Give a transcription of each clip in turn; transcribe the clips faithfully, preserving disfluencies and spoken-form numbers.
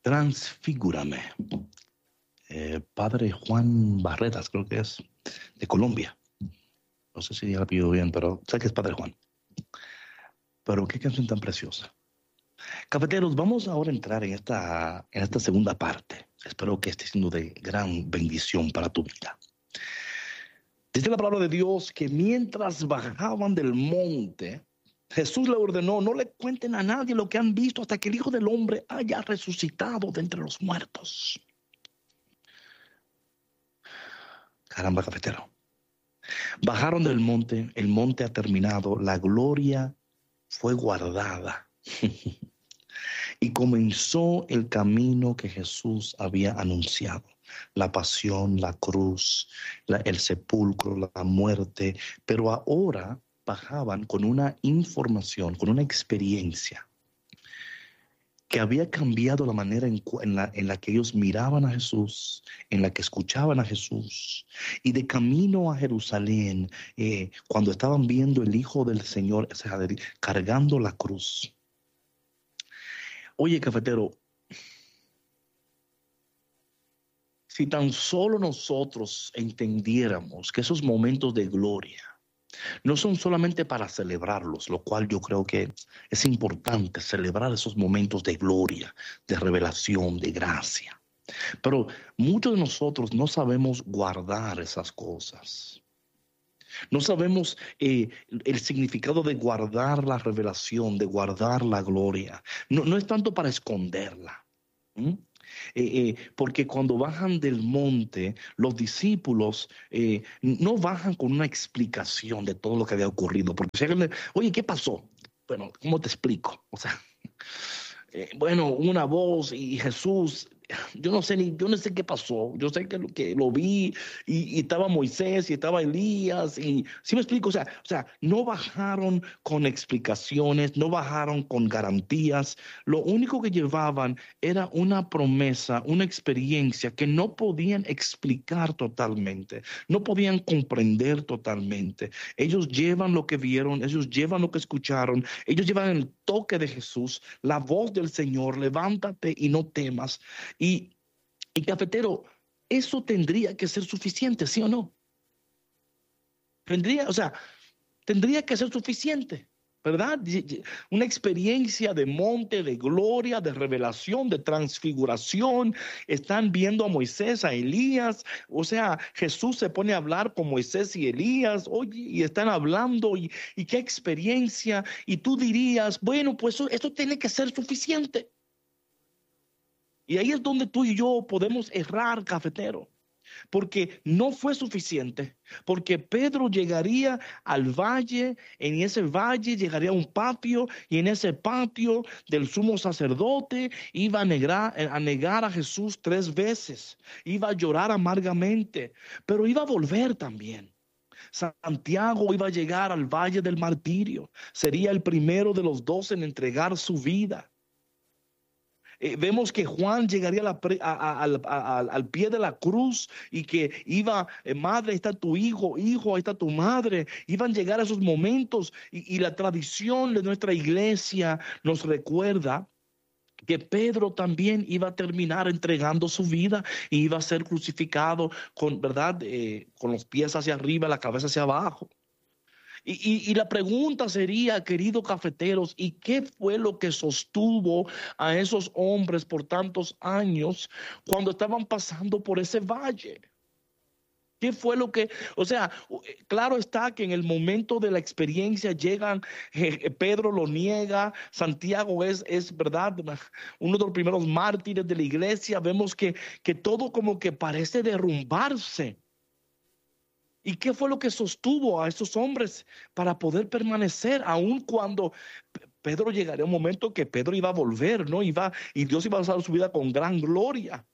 Transfigúrame. Eh, padre Juan Barretas, creo que es, de Colombia. No sé si ya la pido bien, pero sé que es Padre Juan. Pero qué canción tan preciosa. Cafeteros, vamos ahora a entrar en esta, en esta segunda parte. Espero que esté siendo de gran bendición para tu vida. Dice la palabra de Dios que mientras bajaban del monte, Jesús le ordenó, no le cuenten a nadie lo que han visto hasta que el Hijo del Hombre haya resucitado de entre los muertos. Caramba, cafetero. Bajaron del monte, el monte ha terminado, la gloria fue guardada. Y comenzó el camino que Jesús había anunciado. La pasión, la cruz, la, el sepulcro, la muerte. Pero ahora bajaban con una información, con una experiencia que había cambiado la manera en, en, la, en la que ellos miraban a Jesús, en la que escuchaban a Jesús. Y de camino a Jerusalén, eh, cuando estaban viendo el Hijo del Señor, o sea, cargando la cruz. Oye, cafetero, si tan solo nosotros entendiéramos que esos momentos de gloria no son solamente para celebrarlos, lo cual yo creo que es importante celebrar esos momentos de gloria, de revelación, de gracia. Pero muchos de nosotros no sabemos guardar esas cosas. No sabemos eh, el significado de guardar la revelación, de guardar la gloria. No, no es tanto para esconderla. ¿Mm? Eh, eh, porque cuando bajan del monte, los discípulos eh, no bajan con una explicación de todo lo que había ocurrido. Porque si alguien le, oye, ¿qué pasó? Bueno, ¿cómo te explico? O sea, eh, bueno, una voz y Jesús, yo no sé ni, yo no sé qué pasó. Yo sé que lo, que lo vi y, y estaba Moisés y estaba Elías y ¿sí me explico? O sea, o sea, no bajaron con explicaciones, no bajaron con garantías. Lo único que llevaban era una promesa, una experiencia que no podían explicar totalmente, no podían comprender totalmente. Ellos llevan lo que vieron, ellos llevan lo que escucharon, ellos llevan el toque de Jesús, la voz del Señor, levántate y no temas. Y, y cafetero, eso tendría que ser suficiente, ¿sí o no? Tendría, o sea, tendría que ser suficiente, ¿verdad? Una experiencia de monte, de gloria, de revelación, de transfiguración. Están viendo a Moisés, a Elías. O sea, Jesús se pone a hablar con Moisés y Elías. Oye, y están hablando y, y qué experiencia. Y tú dirías, bueno, pues eso, eso tiene que ser suficiente. Y ahí es donde tú y yo podemos errar, cafetero, porque no fue suficiente, porque Pedro llegaría al valle, en ese valle llegaría a un patio, y en ese patio del sumo sacerdote iba a negar, a negar a Jesús tres veces, iba a llorar amargamente, pero iba a volver también. Santiago iba a llegar al valle del martirio, sería el primero de los dos en entregar su vida. Eh, vemos que Juan llegaría a la pre, a, a, a, a, al pie de la cruz y que iba, eh, madre, ahí está tu hijo, hijo, ahí está tu madre. Iban a llegar a esos momentos y, y la tradición de nuestra iglesia nos recuerda que Pedro también iba a terminar entregando su vida y iba a ser crucificado con, ¿verdad? Eh, con los pies hacia arriba, la cabeza hacia abajo. Y, y, y la pregunta sería, queridos cafeteros, ¿y qué fue lo que sostuvo a esos hombres por tantos años cuando estaban pasando por ese valle? ¿Qué fue lo que, o sea, claro está que en el momento de la experiencia llegan, eh, Pedro lo niega, Santiago es, es verdad, uno de los primeros mártires de la iglesia, vemos que, que todo como que parece derrumbarse. ¿Y qué fue lo que sostuvo a esos hombres para poder permanecer, aun cuando Pedro llegaría un momento que Pedro iba a volver, ¿no? Iba, y Dios iba a usar su vida con gran gloria.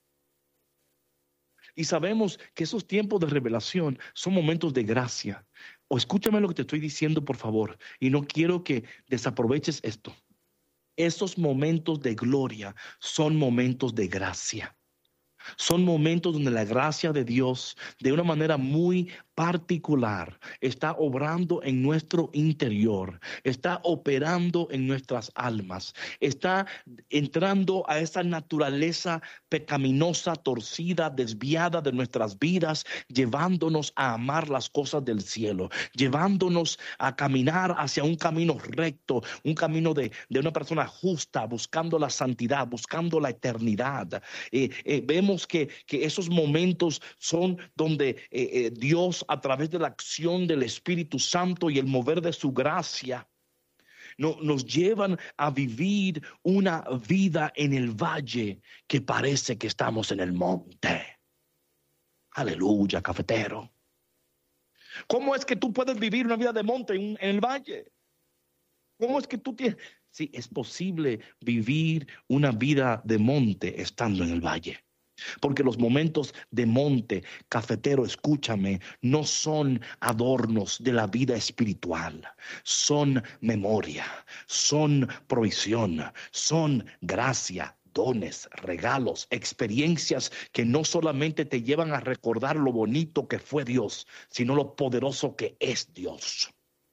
Y sabemos que esos tiempos de revelación son momentos de gracia. O escúchame lo que te estoy diciendo, por favor, y no quiero que desaproveches esto. Esos momentos de gloria son momentos de gracia. Son momentos donde la gracia de Dios, de una manera muy particular, está obrando en nuestro interior, está operando en nuestras almas, está entrando a esa naturaleza pecaminosa, torcida, desviada de nuestras vidas, llevándonos a amar las cosas del cielo, llevándonos a caminar hacia un camino recto, un camino de, de una persona justa, buscando la santidad, buscando la eternidad. Eh, eh, vemos que, que esos momentos son donde eh, eh, Dios, a través de la acción del Espíritu Santo y el mover de su gracia, no, nos llevan a vivir una vida en el valle que parece que estamos en el monte. Aleluya, cafetero. ¿Cómo es que tú puedes vivir una vida de monte en, en el valle? ¿Cómo es que tú tienes? Sí, es posible vivir una vida de monte estando en el valle. Porque los momentos de monte, cafetero, escúchame, no son adornos de la vida espiritual, son memoria, son provisión, son gracia, dones, regalos, experiencias que no solamente te llevan a recordar lo bonito que fue Dios, sino lo poderoso que es Dios.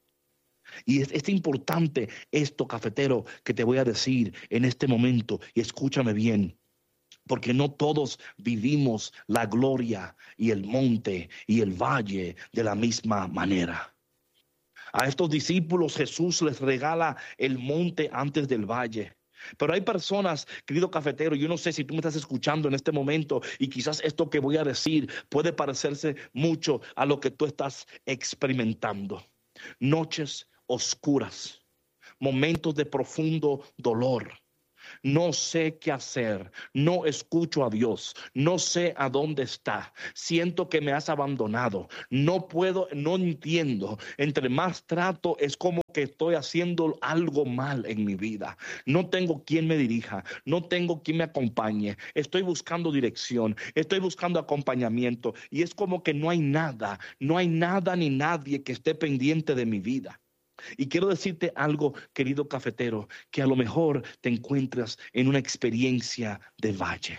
Y es, es importante esto, cafetero, que te voy a decir en este momento, y escúchame bien. Porque no todos vivimos la gloria y el monte y el valle de la misma manera. A estos discípulos Jesús les regala el monte antes del valle. Pero hay personas, querido cafetero, yo no sé si tú me estás escuchando en este momento y quizás esto que voy a decir puede parecerse mucho a lo que tú estás experimentando. Noches oscuras, momentos de profundo dolor. No sé qué hacer, no escucho a Dios, no sé a dónde está, siento que me has abandonado, no puedo, no entiendo, entre más trato es como que estoy haciendo algo mal en mi vida, no tengo quien me dirija, no tengo quien me acompañe, estoy buscando dirección, estoy buscando acompañamiento y es como que no hay nada, no hay nada ni nadie que esté pendiente de mi vida. Y quiero decirte algo, querido cafetero, que a lo mejor te encuentras en una experiencia de valle.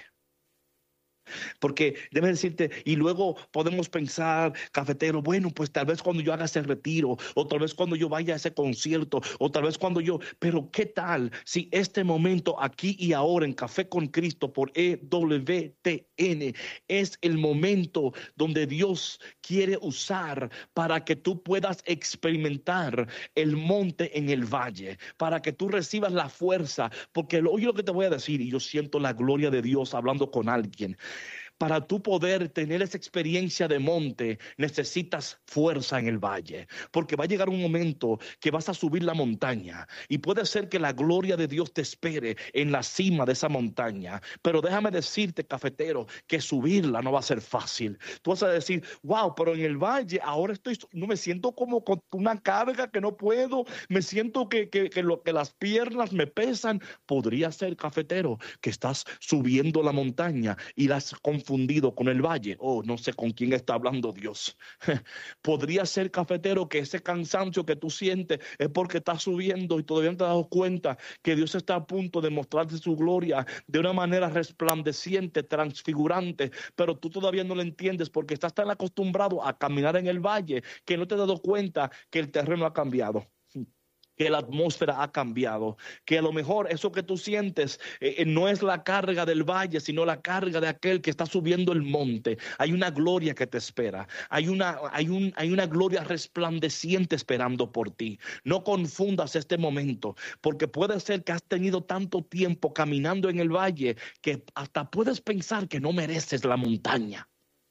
Porque debe decirte, y luego podemos pensar, cafetero, bueno, pues tal vez cuando yo haga ese retiro, o tal vez cuando yo vaya a ese concierto, o tal vez cuando yo, pero ¿qué tal si este momento aquí y ahora en Café con Cristo por E W T N es el momento donde Dios quiere usar para que tú puedas experimentar el monte en el valle, para que tú recibas la fuerza, porque oye lo que te voy a decir, y yo siento la gloria de Dios hablando con alguien. Para tú poder tener esa experiencia de monte, necesitas fuerza en el valle, porque va a llegar un momento que vas a subir la montaña y puede ser que la gloria de Dios te espere en la cima de esa montaña, pero déjame decirte, cafetero, que subirla no va a ser fácil. Tú vas a decir, wow, pero en el valle ahora estoy, no me siento como con una carga que no puedo, me siento que, que, que, lo, que las piernas me pesan. Podría ser, cafetero, que estás subiendo la montaña y las confundido con el valle. Oh, no sé con quién está hablando Dios. Podría ser, cafetero, que ese cansancio que tú sientes es porque estás subiendo y todavía no te has dado cuenta que Dios está a punto de mostrarte su gloria de una manera resplandeciente, transfigurante, pero tú todavía no lo entiendes porque estás tan acostumbrado a caminar en el valle que no te has dado cuenta que el terreno ha cambiado, que la atmósfera ha cambiado, que a lo mejor eso que tú sientes eh, no es la carga del valle, sino la carga de aquel que está subiendo el monte. Hay una gloria que te espera, hay una, hay un, hay una gloria resplandeciente esperando por ti. No confundas este momento, porque puede ser que has tenido tanto tiempo caminando en el valle que hasta puedes pensar que no mereces la montaña.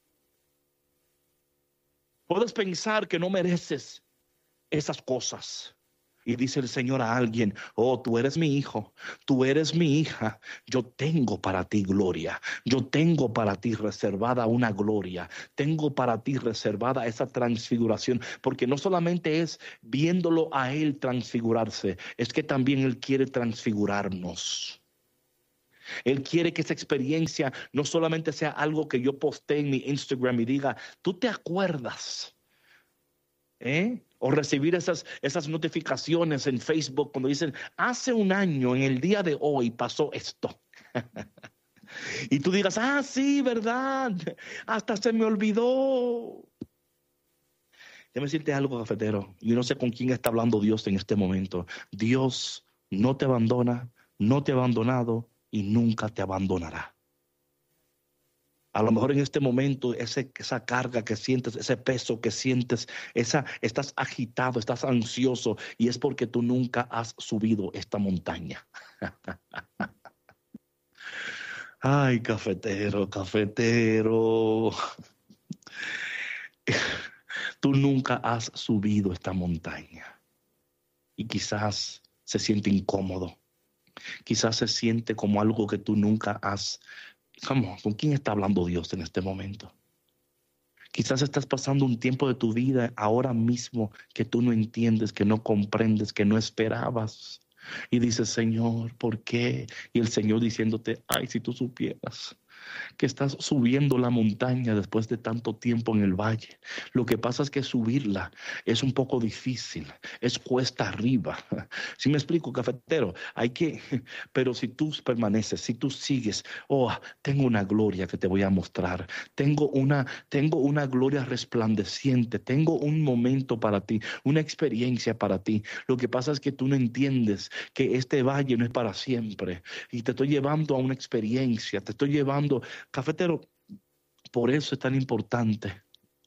Puedes pensar que no mereces esas cosas. Y dice el Señor a alguien, oh, tú eres mi hijo, tú eres mi hija, yo tengo para ti gloria, yo tengo para ti reservada una gloria, tengo para ti reservada esa transfiguración, porque no solamente es viéndolo a Él transfigurarse, es que también Él quiere transfigurarnos. Él quiere que esa experiencia no solamente sea algo que yo postee en mi Instagram y diga, ¿tú te acuerdas? ¿Eh? O recibir esas, esas notificaciones en Facebook cuando dicen, hace un año, en el día de hoy pasó esto. Y tú digas, ah, sí, verdad, hasta se me olvidó. Déjame decirte algo, cafetero. Yo no sé con quién está hablando Dios en este momento. Dios no te abandona, no te ha abandonado y nunca te abandonará. A lo mejor en este momento ese, esa carga que sientes, ese peso que sientes, esa, estás agitado, estás ansioso y es porque tú nunca has subido esta montaña. Ay, cafetero, cafetero. Tú nunca has subido esta montaña y quizás se siente incómodo. Quizás se siente como algo que tú nunca has. Come on, ¿con quién está hablando Dios en este momento? Quizás estás pasando un tiempo de tu vida ahora mismo que tú no entiendes, que no comprendes, que no esperabas. Y dices, Señor, ¿por qué? Y el Señor diciéndote, ay, si tú supieras que estás subiendo la montaña después de tanto tiempo en el valle. Lo que pasa es que subirla es un poco difícil, es cuesta arriba. ¿Sí me explico, cafetero? Hay que, pero si tú permaneces, si tú sigues, oh, tengo una gloria que te voy a mostrar. Tengo una, tengo una gloria resplandeciente, tengo un momento para ti, una experiencia para ti. Lo que pasa es que tú no entiendes que este valle no es para siempre y te estoy llevando a una experiencia, te estoy llevando. Cafetero, por eso es tan importante.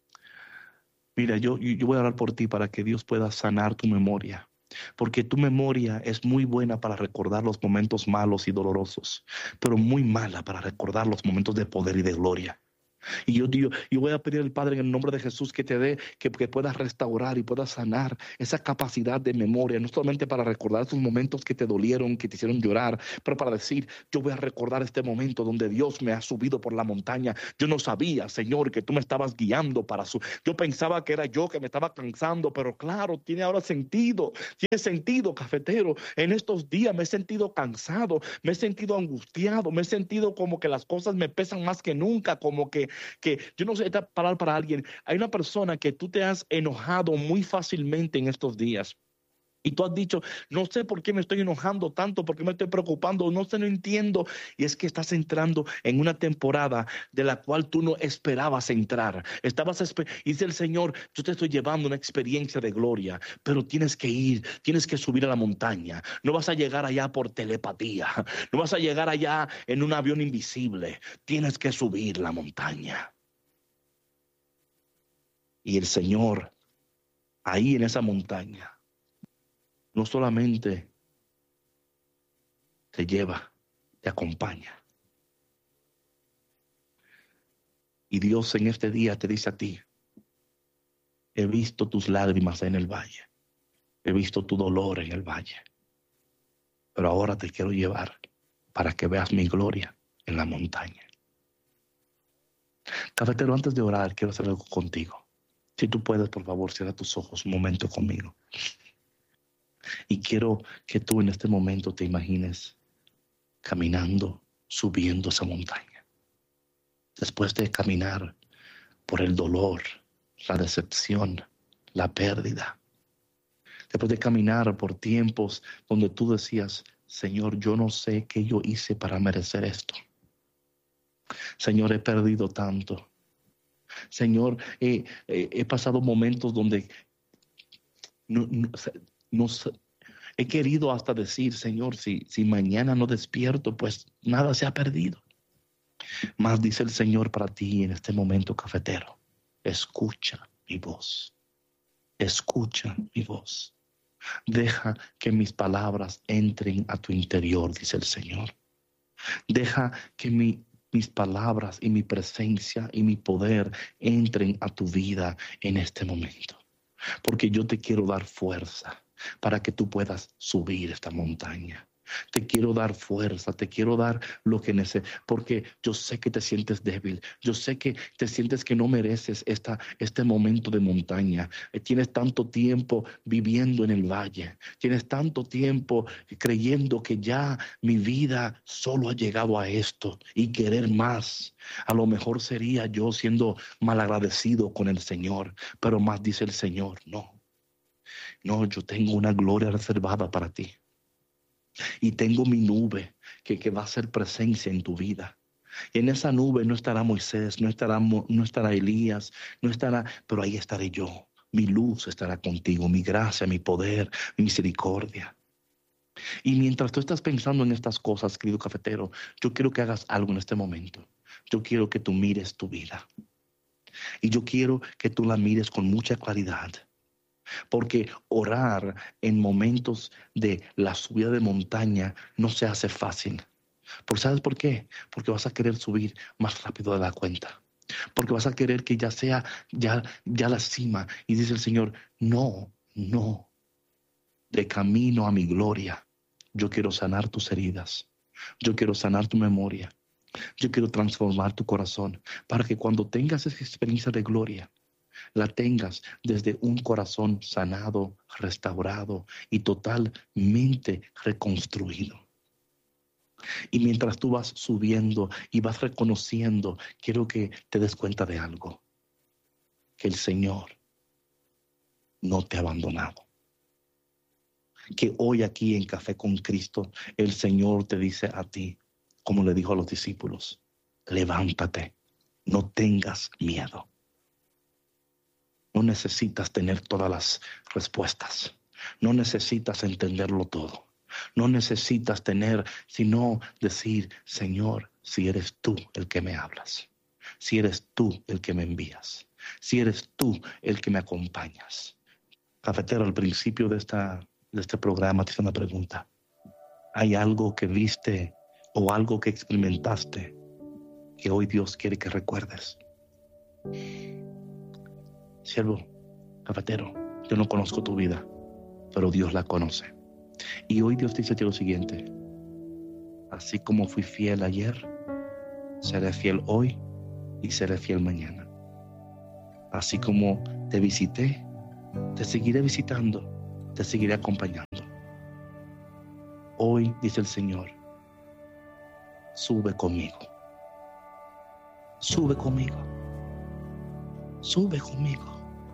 Mira, yo, yo voy a orar por ti para que Dios pueda sanar tu memoria, porque tu memoria es muy buena para recordar los momentos malos y dolorosos, pero muy mala para recordar los momentos de poder y de gloria. Y yo, yo, yo voy a pedir al Padre en el nombre de Jesús que te dé, que, que puedas restaurar y puedas sanar esa capacidad de memoria, no solamente para recordar esos momentos que te dolieron, que te hicieron llorar, pero para decir, yo voy a recordar este momento donde Dios me ha subido por la montaña. Yo no sabía, Señor, que tú me estabas guiando para su. Yo pensaba que era yo que me estaba cansando, pero claro, tiene ahora sentido, tiene sentido, cafetero. En estos días me he sentido cansado, me he sentido angustiado, me he sentido como que las cosas me pesan más que nunca, como que que yo no sé, esta palabra para alguien. Hay una persona que tú te has enojado muy fácilmente en estos días. Y tú has dicho, no sé por qué me estoy enojando tanto, por qué me estoy preocupando, no sé, no entiendo. Y es que estás entrando en una temporada de la cual tú no esperabas entrar. Estabas esper- y dice el Señor, yo te estoy llevando una experiencia de gloria, pero tienes que ir, tienes que subir a la montaña. No vas a llegar allá por telepatía, no vas a llegar allá en un avión invisible. Tienes que subir la montaña. Y el Señor, ahí en esa montaña, no solamente te lleva, te acompaña. Y Dios en este día te dice a ti, he visto tus lágrimas en el valle, he visto tu dolor en el valle, pero ahora te quiero llevar para que veas mi gloria en la montaña. Cafetero, antes de orar, quiero hacer algo contigo. Si tú puedes, por favor, cierra tus ojos un momento conmigo. Y quiero que tú en este momento te imagines caminando, subiendo esa montaña. Después de caminar por el dolor, la decepción, la pérdida. Después de caminar por tiempos donde tú decías, Señor, yo no sé qué yo hice para merecer esto. Señor, he perdido tanto. Señor, he, he, he pasado momentos donde no, no, no, he querido hasta decir, Señor, si, si mañana no despierto, pues nada se ha perdido. Mas dice el Señor para ti en este momento, cafetero, escucha mi voz, escucha mi voz. Deja que mis palabras entren a tu interior, dice el Señor. Deja que mi, mis palabras y mi presencia y mi poder entren a tu vida en este momento. Porque yo te quiero dar fuerza para que tú puedas subir esta montaña. Te quiero dar fuerza, te quiero dar lo que necesitas, porque yo sé que te sientes débil, yo sé que te sientes que no mereces esta, este momento de montaña. Tienes tanto tiempo viviendo en el valle, tienes tanto tiempo creyendo que ya mi vida solo ha llegado a esto y querer más. A lo mejor sería yo siendo malagradecido con el Señor, pero más dice el Señor, no, no, yo tengo una gloria reservada para ti. Y tengo mi nube que, que va a ser presencia en tu vida. Y en esa nube no estará Moisés, no estará, no estará Elías, no estará, pero ahí estaré yo. Mi luz estará contigo, mi gracia, mi poder, mi misericordia. Y mientras tú estás pensando en estas cosas, querido cafetero, yo quiero que hagas algo en este momento. Yo quiero que tú mires tu vida. Y yo quiero que tú la mires con mucha claridad. Porque orar en momentos de la subida de montaña no se hace fácil. ¿Por sabes por qué? Porque vas a querer subir más rápido de la cuenta. Porque vas a querer que ya sea ya, ya la cima. Y dice el Señor, no, no. De camino a mi gloria, yo quiero sanar tus heridas. Yo quiero sanar tu memoria. Yo quiero transformar tu corazón para que cuando tengas esa experiencia de gloria, la tengas desde un corazón sanado, restaurado y totalmente reconstruido. Y mientras tú vas subiendo y vas reconociendo, quiero que te des cuenta de algo. Que el Señor no te ha abandonado. Que hoy aquí en Café con Cristo, el Señor te dice a ti, como le dijo a los discípulos, levántate, no tengas miedo. No necesitas tener todas las respuestas. No necesitas entenderlo todo. No necesitas tener, sino decir, Señor, si eres tú el que me hablas, si eres tú el que me envías, si eres tú el que me acompañas. Cafetero, al principio de, esta, de este programa te hice una pregunta. ¿Hay algo que viste o algo que experimentaste que hoy Dios quiere que recuerdes? Siervo, cafetero, yo no conozco tu vida, pero Dios la conoce. Y hoy Dios dice lo siguiente: así como fui fiel ayer, seré fiel hoy y seré fiel mañana. Así como te visité, te seguiré visitando, te seguiré acompañando. Hoy, dice el Señor, sube conmigo. Sube conmigo. Sube conmigo.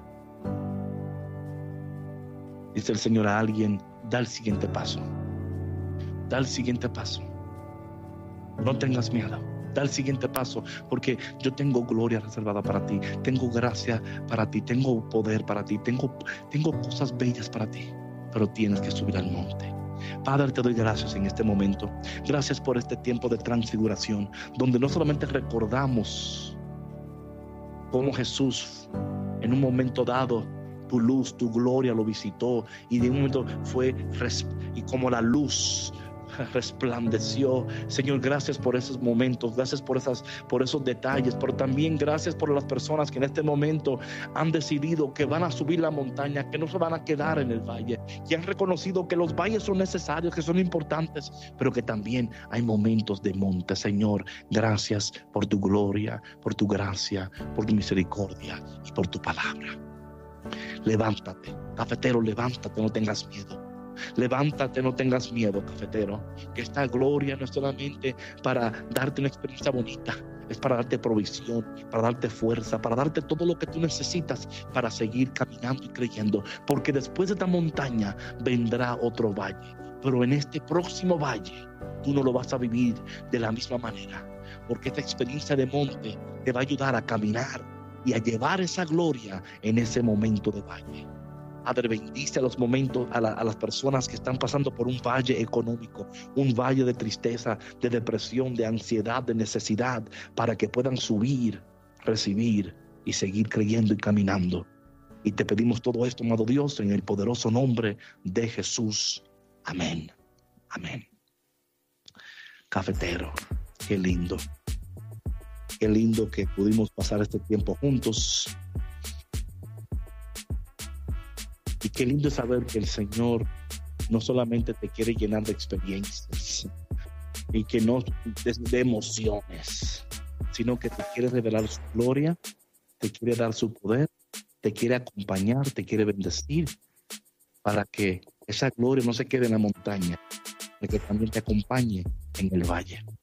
Dice el Señor a alguien, da el siguiente paso. Da el siguiente paso. No tengas miedo. Da el siguiente paso, porque yo tengo gloria reservada para ti. Tengo gracia para ti. Tengo poder para ti. Tengo, tengo cosas bellas para ti. Pero tienes que subir al monte. Padre, te doy gracias en este momento. Gracias por este tiempo de transfiguración, donde no solamente recordamos cómo Jesús en un momento dado tu luz, tu gloria lo visitó, y de un momento fue y como la luz resplandeció. Señor, gracias por esos momentos, gracias por esas, por esos detalles, pero también gracias por las personas que en este momento han decidido que van a subir la montaña, que no se van a quedar en el valle, que han reconocido que los valles son necesarios, que son importantes, pero que también hay momentos de monte. Señor, gracias por tu gloria, por tu gracia, por tu misericordia y por tu palabra. Levántate, cafetero, levántate, no tengas miedo. Levántate, no tengas miedo, cafetero, que esta gloria no es solamente para darte una experiencia bonita, es para darte provisión, para darte fuerza, para darte todo lo que tú necesitas para seguir caminando y creyendo, porque después de esta montaña vendrá otro valle, pero en este próximo valle tú no lo vas a vivir de la misma manera, porque esta experiencia de monte te va a ayudar a caminar y a llevar esa gloria en ese momento de valle. Padre, bendice a los momentos, a, la, a las personas que están pasando por un valle económico, un valle de tristeza, de depresión, de ansiedad, de necesidad, para que puedan subir, recibir y seguir creyendo y caminando. Y te pedimos todo esto, amado Dios, en el poderoso nombre de Jesús. Amén. Amén. Cafetero, qué lindo. Qué lindo que pudimos pasar este tiempo juntos. Y qué lindo saber que el Señor no solamente te quiere llenar de experiencias y que no de, de emociones, sino que te quiere revelar su gloria, te quiere dar su poder, te quiere acompañar, te quiere bendecir, para que esa gloria no se quede en la montaña, para que también te acompañe en el valle.